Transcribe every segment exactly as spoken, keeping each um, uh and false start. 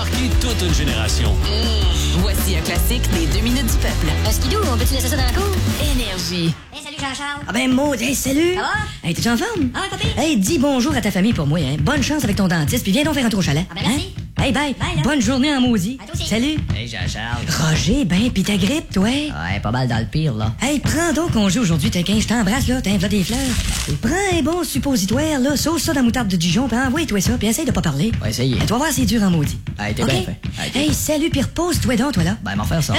marqué toute une génération. Mmh. Voici un classique des deux minutes du peuple. Un skidoo, on peut-tu laisser ça dans la cour? Énergie. Hey, salut Jean-Charles. Ah ben, Maud, hey, salut! Ça va? Hey, t'es en forme? Ah, papi? Hey, dis bonjour à ta famille pour moi, hein. Bonne chance avec ton dentiste, puis viens donc faire un tour au chalet. Ah ben, merci. Hein? Hey, bye! Bye, là. Bonne journée en maudit. À toi aussi. Salut! Hey, Jean-Charles. Roger, ben, pis ta grippe, toi? Ouais, pas mal dans le pire, là. Hey, prends donc congé aujourd'hui, t'es quinze, je t'embrasse, là, t'as des fleurs. Prends un bon suppositoire, là, sauce ça dans la moutarde de Dijon, puis envoie-toi ça, puis essaye de pas parler. On va essayer. Hey, tu vas voir, c'est dur en maudit. Hey, t'es OK? bien fait. Hey, t'es- Hey, salut, puis repose-toi donc, toi, là. Ben, m'en faire ça.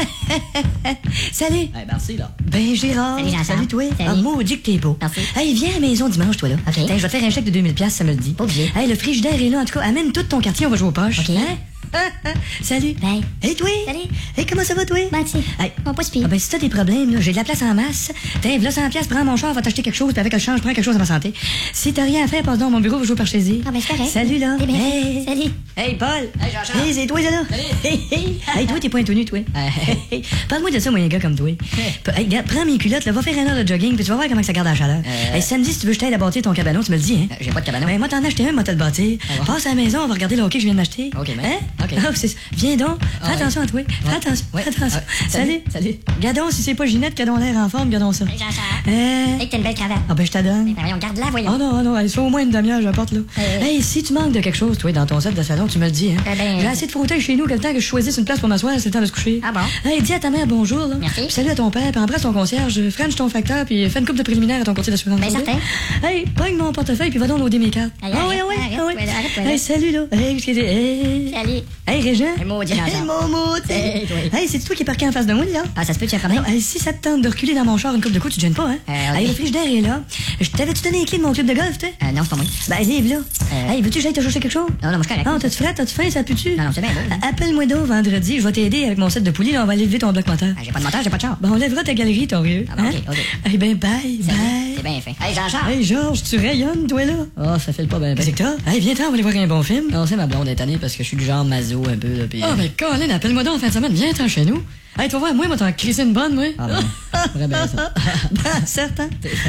Salut! Hey, merci, là. Ben, Gérard. Salut, Jean-Charles. Salut, toi. Salut. Ah, maudit que t'es beau. Merci. Hey, viens à la maison dimanche, toi, là. OK. Hey, je vais te faire un chèque de deux mille piastres, ça me le dit. Pas obligé. Hey, le frigidaire est là, en tout cas. Amène tout ton quartier, on va jouer aux poches. OK. Hein? Salut. Bye. Hey, toi. Salut. Hey, comment ça va, toi? Ben, tu sais, Hey. on pas se pire. Ah ben, si t'as des problèmes, là, j'ai de la place en masse. Tiens, v'là cent piastres, prends mon char, va t'acheter quelque chose, puis avec le change, prends quelque chose à ma santé. Si t'as rien à faire, passe dans mon bureau, va jouer par chez Ah ben, c'est correct. Salut, là. Eh bien, Hey. salut. Hey, Paul. Hey, Jean-Charles. Hey, c'est toi, ça, là. Hey, hey. Hey, toi, t'es point tout nu, toi. Hey. Hey, parle-moi de ça, moi, un gars comme toi. Hey, regarde, prends mes culottes, là, va faire une heure de jogging, puis tu vas voir comment ça garde la chaleur. Euh. Hey, samedi, si tu veux que je t'aide à bâtir ton cabanon, tu me le dis, hein. Euh, J'ai pas de cabanon. Ben, moi, t'en as acheté un, moi, t'as le bâtir. Ah bon? Passe à la maison, on va regarder le hockey que je viens d'acheter. OK, mais- Hein? OK. Ah, c'est ça. Viens donc. Ah, Fais ouais. attention à toi. Fais Ouais. attention. Ouais. Fais attention. Ouais. Salut. Salut. Gardons, si c'est pas Ginette, gardons l'air en forme, gardons ça. Hey, Jean-Charles. Euh. Hey, t'as une belle cravate. Ah, ben, je t'adonne. Ben, voyons, garde-la, voyons. Oh non, oh non, il faut au moins une demi-heure, j'apporte, là. Euh. Hey, si tu manques de quelque chose, toi, dans ton set de salon, tu me le dis, hein. Euh, ben- J'ai assez de fauteuils chez nous, que le temps que je choisisse une place pour m'asseoir, c'est le temps de se coucher. Ah bon? Hey, dis à ta mère bonjour, là. Merci. Puis salut à ton père, puis embrasse ton concierge, French ton facteur, puis fais une coupe de préliminaire à ton courtier d'assurance. Ben, OK? certain. Hey, pogne mon portefeuille, puis va donc loader mes cartes. Hey, Ah ouais, arrête, ouais, arrête, ah ouais. arrête, arrête, Hey, salut, là. Hey, excusez, hey. Salut. Hey, Régent. Hey, maudit Jean-Charles. Hey, mon mot, Hey, toi. Hey, c'est toi qui es parqué en face de moi, là? Ah, ça se peut, tu as un Non, problème? hey, si ça te tente de reculer dans mon char une coupe de coups, tu te gênes pas, hein? Euh, ok. Hey, le frigidaire est là. Je t'avais-tu donné les clés de mon club de golf, toi? Euh, non, c'est pas moi. Ben, vive là. Euh. Hey, veux-tu que j'aille te chercher quelque chose? Non, non, moi, je suis correct. Ah, t'as-tu frais, t'as-tu faim, ça pue-tu? Non, non, c'est bien beau. A- Appelle-moi donc vendredi, je vais t'aider avec mon set de poulies, là, on va aller lever ton bloc moteur. Ah, j'ai pas de moteur, j'ai pas de char. Ben, on lèvera ta galerie, ton vieux. Ah, ben, ok, ok. Hey, ben, bye, Salut. bye. C'est bien fait. Hey, Jean-Charles. Hey, Georges, tu rayonnes, toi, là? Oh, ça fait le pas bien. Qu'est-ce que t'as? Hey, viens-t'en, on va aller voir un bon film. Non, c'est ma blonde est tannée parce que je suis du genre maso un peu, là, pis... Ah, ben, Colin, appelle-moi donc en fin de semaine, viens-t'en chez nous. Hey, tu vas voir, moi, moi, t'en crisser une bonne, moi. Ah, ben, j'aimerais bien ça. Ben, certain.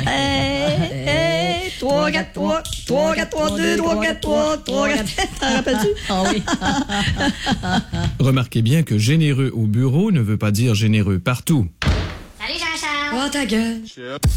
Hey, hey, trois, quatre, trois, trois, quatre, trois, deux, trois, quatre, trois, trois, quatre. T'en rappelles-tu? Ah oui. Remarquez bien que généreux au bureau ne veut pas dire généreux partout. Salut, Jean-Charles. Oh, ta gueule.